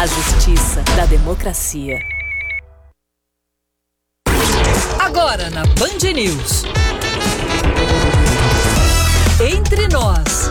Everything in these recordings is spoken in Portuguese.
A justiça da democracia. Agora na Band News. Entre nós.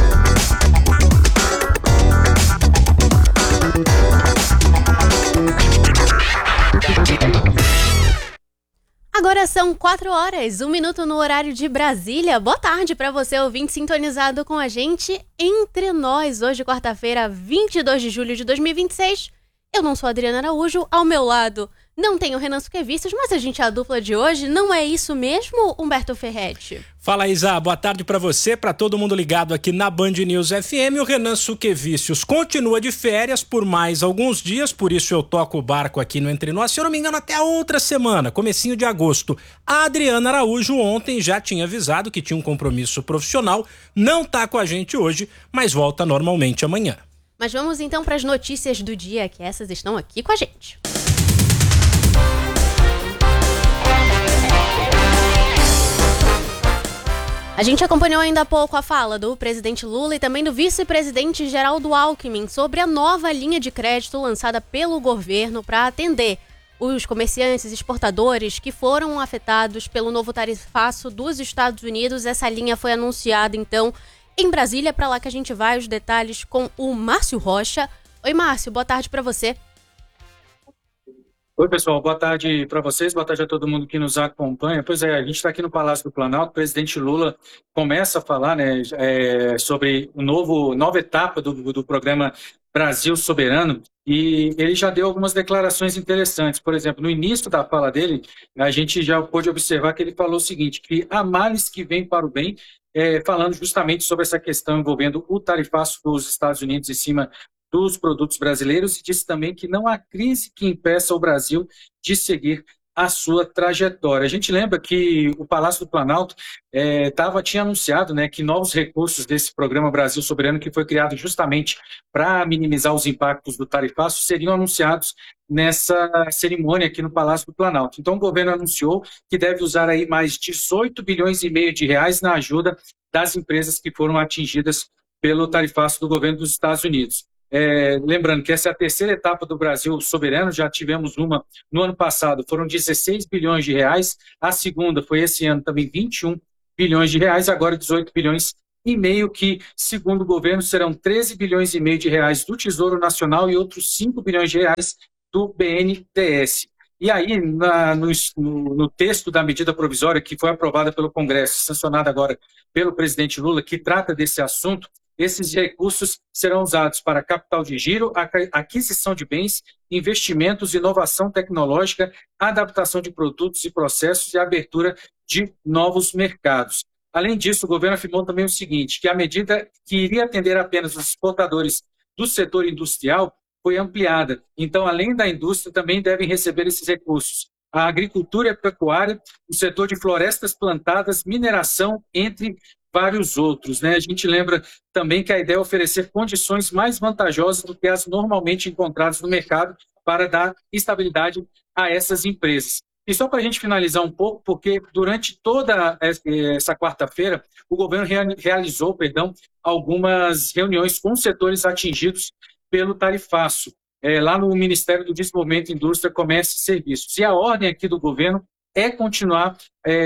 Agora são 4 horas, 1 minuto no horário de Brasília. Boa tarde para você, ouvinte sintonizado com a gente Entre Nós. Hoje, quarta-feira, 22 de julho de 2026. Eu não sou a Adriana Araújo, ao meu lado não tenho o Renan Suquevicius, mas a gente é a dupla de hoje. Não é isso mesmo, Humberto Ferretti? Fala, Isa. Boa tarde pra você, pra todo mundo ligado aqui na Band News FM. O Renan Suquevicius continua de férias por mais alguns dias, por isso eu toco o barco aqui no Entre Nós. Se eu não me engano, até a outra semana, comecinho de agosto. A Adriana Araújo ontem já tinha avisado que tinha um compromisso profissional, não tá com a gente hoje, mas volta normalmente amanhã. Mas vamos então para as notícias do dia, que essas estão aqui com a gente. A gente acompanhou ainda há pouco a fala do presidente Lula e também do vice-presidente Geraldo Alckmin sobre a nova linha de crédito lançada pelo governo para atender os comerciantes e exportadores que foram afetados pelo novo tarifaço dos Estados Unidos. Essa linha foi anunciada, então, em Brasília. Para lá que a gente vai, os detalhes com o Márcio Rocha. Oi, Márcio, boa tarde para você. Oi, pessoal, boa tarde para vocês, boa tarde a todo mundo que nos acompanha. Pois é, a gente está aqui no Palácio do Planalto, o presidente Lula começa a falar, né, sobre nova etapa do programa Brasil Soberano, e ele já deu algumas declarações interessantes. Por exemplo, no início da fala dele, a gente já pôde observar que ele falou o seguinte, que há males que vêm para o bem, falando justamente sobre essa questão envolvendo o tarifaço dos Estados Unidos em cima dos produtos brasileiros, e disse também que não há crise que impeça o Brasil de seguir a sua trajetória. A gente lembra que o Palácio do Planalto tinha anunciado, né, que novos recursos desse programa Brasil Soberano, que foi criado justamente para minimizar os impactos do tarifaço, seriam anunciados nessa cerimônia aqui no Palácio do Planalto. Então o governo anunciou que deve usar aí mais 18 bilhões e meio de reais na ajuda das empresas que foram atingidas pelo tarifaço do governo dos Estados Unidos. Lembrando que essa é a terceira etapa do Brasil Soberano, já tivemos uma no ano passado, foram 16 bilhões de reais, a segunda foi esse ano também 21 bilhões de reais, agora 18 bilhões e meio, que segundo o governo serão 13 bilhões e meio de reais do Tesouro Nacional e outros 5 bilhões de reais do BNDES. E aí, no texto da medida provisória que foi aprovada pelo Congresso, sancionada agora pelo presidente Lula, que trata desse assunto, esses recursos serão usados para capital de giro, aquisição de bens, investimentos, inovação tecnológica, adaptação de produtos e processos e abertura de novos mercados. Além disso, o governo afirmou também o seguinte, que a medida que iria atender apenas os exportadores do setor industrial foi ampliada. Então, além da indústria, também devem receber esses recursos a agricultura e a pecuária, o setor de florestas plantadas, mineração, entre vários outros, né? A gente lembra também que a ideia é oferecer condições mais vantajosas do que as normalmente encontradas no mercado para dar estabilidade a essas empresas. E só para a gente finalizar um pouco, porque durante toda essa quarta-feira, o governo realizou algumas reuniões com setores atingidos pelo tarifaço, lá no Ministério do Desenvolvimento, Indústria, Comércio e Serviços. E a ordem aqui do governo é continuar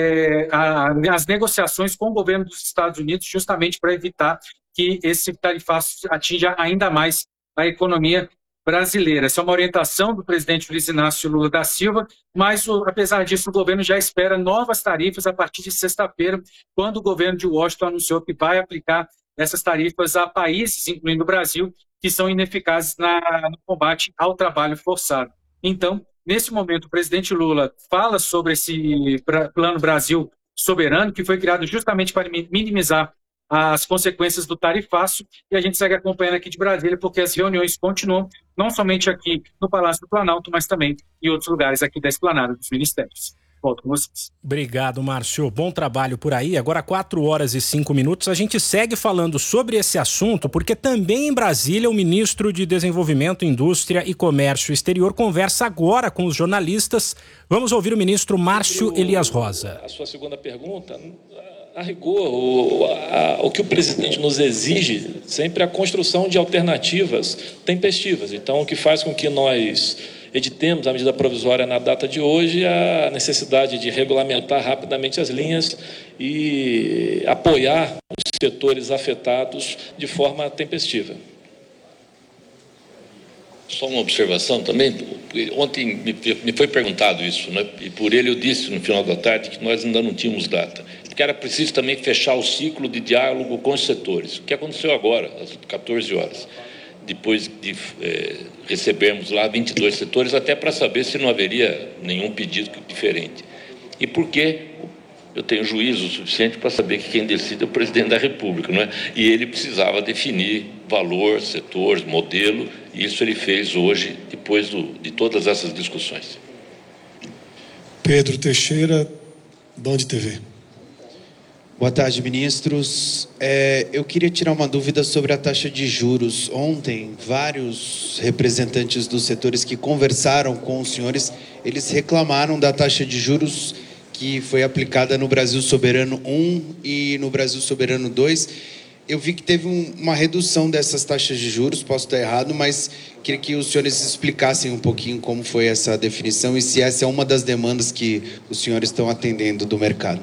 as negociações com o governo dos Estados Unidos, justamente para evitar que esse tarifaço atinja ainda mais a economia brasileira. Essa é uma orientação do presidente Luiz Inácio Lula da Silva, mas, apesar disso, o governo já espera novas tarifas a partir de sexta-feira, quando o governo de Washington anunciou que vai aplicar essas tarifas a países, incluindo o Brasil, que são ineficazes no combate ao trabalho forçado. Então, nesse momento, o presidente Lula fala sobre esse Plano Brasil Soberano, que foi criado justamente para minimizar as consequências do tarifaço, e a gente segue acompanhando aqui de Brasília, porque as reuniões continuam, não somente aqui no Palácio do Planalto, mas também em outros lugares aqui da esplanada dos ministérios. Volto com vocês. Obrigado, Márcio. Bom trabalho por aí. Agora 4 horas e 5 minutos. A gente segue falando sobre esse assunto, porque também em Brasília o ministro de Desenvolvimento, Indústria e Comércio Exterior conversa agora com os jornalistas. Vamos ouvir o ministro Márcio Elias Rosa. A sua segunda pergunta, A rigor, o que o presidente nos exige sempre é a construção de alternativas tempestivas. Então, o que faz com que nós editemos a medida provisória na data de hoje é a necessidade de regulamentar rapidamente as linhas e apoiar os setores afetados de forma tempestiva. Só uma observação também. Ontem me foi perguntado isso, né? E por ele eu disse no final da tarde que nós ainda não tínhamos data, porque era preciso também fechar o ciclo de diálogo com os setores, o que aconteceu agora, às 14 horas, depois de recebermos lá 22 setores, até para saber se não haveria nenhum pedido diferente. E por quê? Eu tenho juízo suficiente para saber que quem decide é o presidente da República, não é? E ele precisava definir valor, setores, modelo, e isso ele fez hoje, depois de todas essas discussões. Pedro Teixeira, Band TV. Boa tarde, ministros. Eu queria tirar uma dúvida sobre a taxa de juros. Ontem, vários representantes dos setores que conversaram com os senhores, eles reclamaram da taxa de juros que foi aplicada no Brasil Soberano 1 e no Brasil Soberano 2. Eu vi que teve uma redução dessas taxas de juros, posso estar errado, mas queria que os senhores explicassem um pouquinho como foi essa definição e se essa é uma das demandas que os senhores estão atendendo do mercado.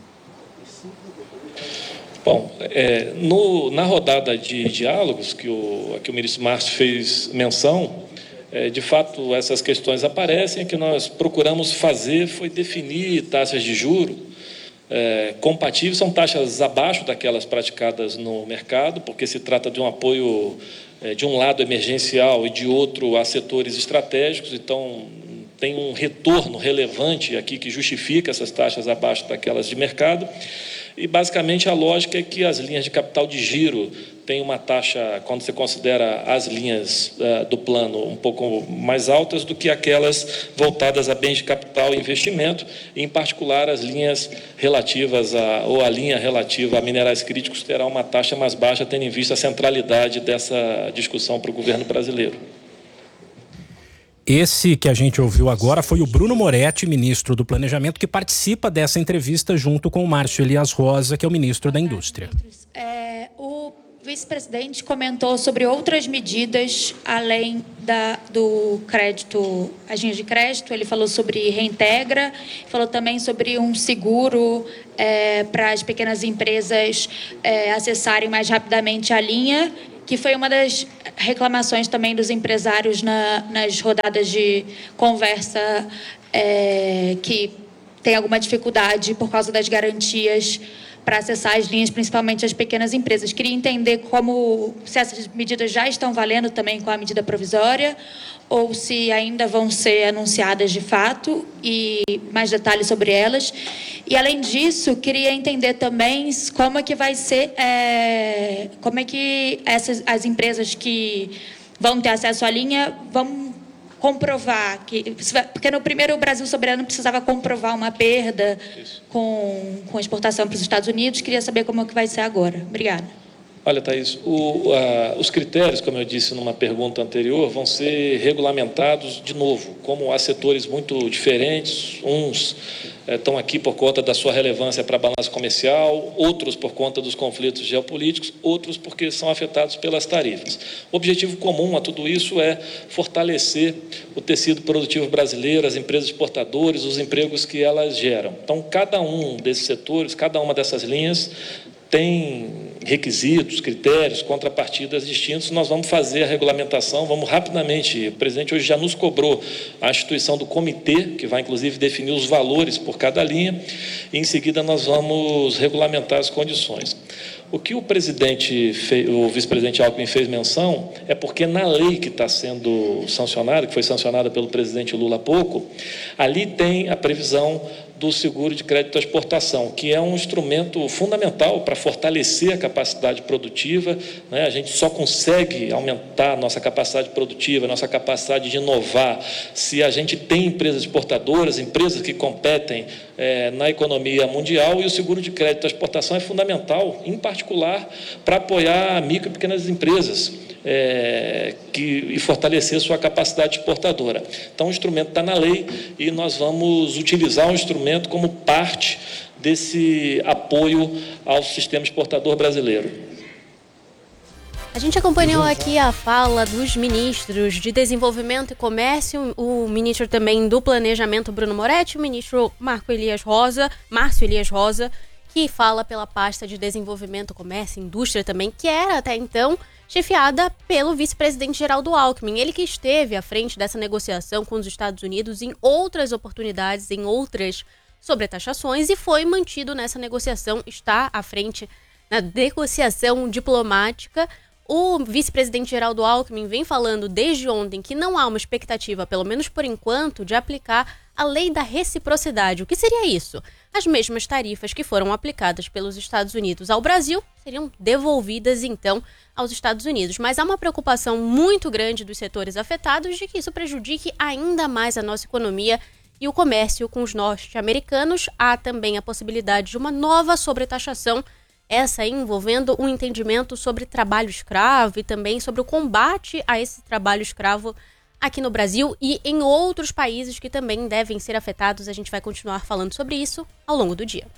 Bom, na rodada de diálogos que o ministro Márcio fez menção, de fato, essas questões aparecem. O que nós procuramos fazer foi definir taxas de juros compatíveis, são taxas abaixo daquelas praticadas no mercado, porque se trata de um apoio de um lado emergencial e de outro a setores estratégicos, então tem um retorno relevante aqui que justifica essas taxas abaixo daquelas de mercado. E, basicamente, a lógica é que as linhas de capital de giro têm uma taxa, quando você considera as linhas do plano, um pouco mais altas do que aquelas voltadas a bens de capital e investimento, e, em particular, as linhas relativas ou a linha relativa a minerais críticos terá uma taxa mais baixa, tendo em vista a centralidade dessa discussão para o governo brasileiro. Esse que a gente ouviu agora foi o Bruno Moretti, ministro do Planejamento, que participa dessa entrevista junto com o Márcio Elias Rosa, que é o ministro da Indústria. O vice-presidente comentou sobre outras medidas além do crédito, as linhas de crédito. Ele falou sobre reintegra, falou também sobre um seguro para as pequenas empresas acessarem mais rapidamente a linha, que foi uma das reclamações também dos empresários nas rodadas de conversa, que tem alguma dificuldade por causa das garantias para acessar as linhas, principalmente as pequenas empresas. Queria entender se essas medidas já estão valendo também com a medida provisória ou se ainda vão ser anunciadas de fato, e mais detalhes sobre elas. E, além disso, queria entender também como é que vai ser, como é que as empresas que vão ter acesso à linha vão comprovar, porque no primeiro o Brasil Soberano precisava comprovar uma perda com exportação para os Estados Unidos. Queria saber como é que vai ser agora. Obrigada. Olha, Thaís, os critérios, como eu disse numa pergunta anterior, vão ser regulamentados de novo, como há setores muito diferentes, uns estão aqui por conta da sua relevância para a balança comercial, outros por conta dos conflitos geopolíticos, outros porque são afetados pelas tarifas. O objetivo comum a tudo isso é fortalecer o tecido produtivo brasileiro, as empresas exportadoras, os empregos que elas geram. Então, cada um desses setores, cada uma dessas linhas tem requisitos, critérios, contrapartidas distintos. Nós vamos fazer a regulamentação, vamos rapidamente. O presidente hoje já nos cobrou a instituição do comitê, que vai inclusive definir os valores por cada linha, e em seguida nós vamos regulamentar as condições. O que o vice-presidente Alckmin fez menção é porque na lei que está sendo sancionada, que foi sancionada pelo presidente Lula há pouco, ali tem a previsão do seguro de crédito à exportação, que é um instrumento fundamental para fortalecer a capacidade produtiva, né? A gente só consegue aumentar a nossa capacidade produtiva, a nossa capacidade de inovar, se a gente tem empresas exportadoras, empresas que competem na economia mundial, e o seguro de crédito à exportação é fundamental, em particular, para apoiar micro e pequenas empresas, e fortalecer sua capacidade exportadora. Então, o instrumento está na lei e nós vamos utilizar o instrumento como parte desse apoio ao sistema exportador brasileiro. A gente acompanhou aqui a fala dos ministros de Desenvolvimento e Comércio, o ministro também do Planejamento, Bruno Moretti, o ministro Márcio Elias Rosa, que fala pela pasta de Desenvolvimento, Comércio e Indústria também, que era até então chefiada pelo vice-presidente Geraldo Alckmin. Ele que esteve à frente dessa negociação com os Estados Unidos em outras oportunidades, em outras sobretaxações, e foi mantido nessa negociação, está à frente na negociação diplomática. O vice-presidente Geraldo Alckmin vem falando desde ontem que não há uma expectativa, pelo menos por enquanto, de aplicar a lei da reciprocidade. O que seria isso? As mesmas tarifas que foram aplicadas pelos Estados Unidos ao Brasil seriam devolvidas, então, aos Estados Unidos. Mas há uma preocupação muito grande dos setores afetados de que isso prejudique ainda mais a nossa economia e o comércio com os norte-americanos. Há também a possibilidade de uma nova sobretaxação, essa envolvendo um entendimento sobre trabalho escravo e também sobre o combate a esse trabalho escravo aqui no Brasil e em outros países que também devem ser afetados. A gente vai continuar falando sobre isso ao longo do dia.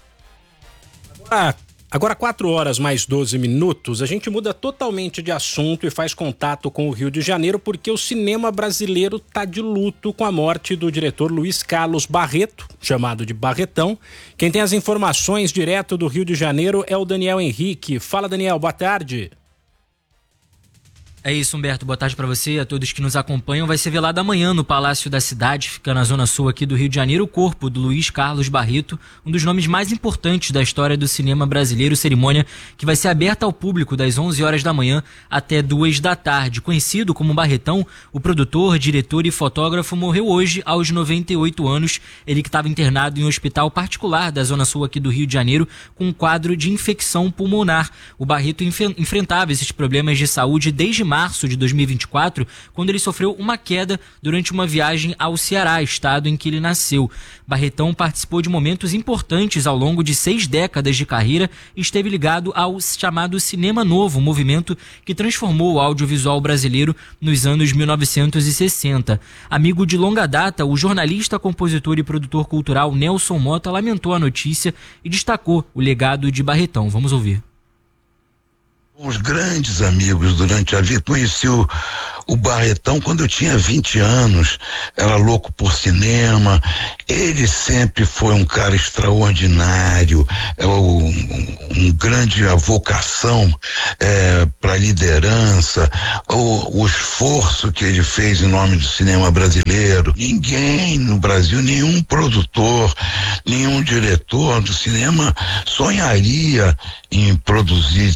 Agora 4 horas mais 12 minutos, a gente muda totalmente de assunto e faz contato com o Rio de Janeiro porque o cinema brasileiro está de luto com a morte do diretor Luiz Carlos Barreto, chamado de Barretão. Quem tem as informações direto do Rio de Janeiro é o Daniel Henrique. Fala, Daniel, boa tarde. É isso, Humberto. Boa tarde para você e a todos que nos acompanham. Vai ser velado amanhã no Palácio da Cidade, fica na zona sul aqui do Rio de Janeiro, o corpo do Luiz Carlos Barreto, um dos nomes mais importantes da história do cinema brasileiro, cerimônia que vai ser aberta ao público das 11 horas da manhã até 2 da tarde. Conhecido como Barretão, o produtor, diretor e fotógrafo morreu hoje aos 98 anos. Ele que estava internado em um hospital particular da zona sul aqui do Rio de Janeiro com um quadro de infecção pulmonar. O Barreto enfrentava esses problemas de saúde desde março de 2024, quando ele sofreu uma queda durante uma viagem ao Ceará, estado em que ele nasceu. Barretão participou de momentos importantes ao longo de 6 décadas de carreira e esteve ligado ao chamado Cinema Novo, movimento que transformou o audiovisual brasileiro nos anos 1960. Amigo de longa data, o jornalista, compositor e produtor cultural Nelson Mota lamentou a notícia e destacou o legado de Barretão. Vamos ouvir. Uns grandes amigos durante a vida. Conheci o Barretão quando eu tinha 20 anos, era louco por cinema. Ele sempre foi um cara extraordinário, um grande vocação para liderança, o esforço que ele fez em nome do cinema brasileiro. Ninguém no Brasil, nenhum produtor, nenhum diretor do cinema sonharia em produzir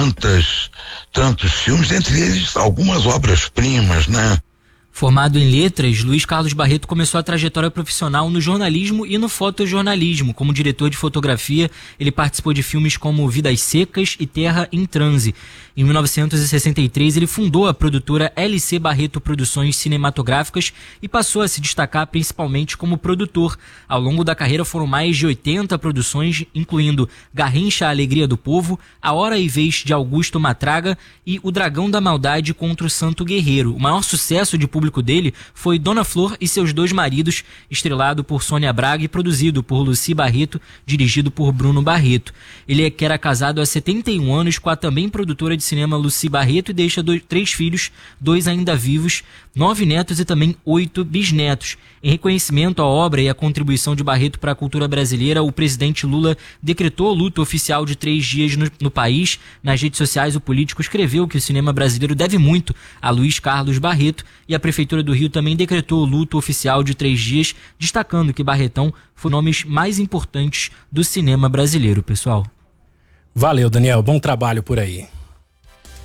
tantos filmes, entre eles algumas obras-primas, né? Formado em letras, Luiz Carlos Barreto começou a trajetória profissional no jornalismo e no fotojornalismo. Como diretor de fotografia, ele participou de filmes como Vidas Secas e Terra em Transe. Em 1963, ele fundou a produtora LC Barreto Produções Cinematográficas e passou a se destacar principalmente como produtor. Ao longo da carreira foram mais de 80 produções, incluindo Garrincha, a Alegria do Povo, A Hora e Vez de Augusto Matraga e O Dragão da Maldade contra o Santo Guerreiro. O maior sucesso de público dele foi Dona Flor e Seus Dois Maridos, estrelado por Sônia Braga e produzido por Lucy Barreto, dirigido por Bruno Barreto. Ele que era casado há 71 anos com a também produtora de cinema Lucy Barreto e deixa 3 filhos, 2 ainda vivos, 9 netos e também 8 bisnetos. Em reconhecimento à obra e à contribuição de Barreto para a cultura brasileira, o presidente Lula decretou luto oficial de 3 dias no país. Nas redes sociais, o político escreveu que o cinema brasileiro deve muito a Luiz Carlos Barreto e a Prefeitura do Rio também decretou luto oficial de 3 dias, destacando que Barretão foi um dos nomes mais importantes do cinema brasileiro, pessoal. Valeu, Daniel. Bom trabalho por aí.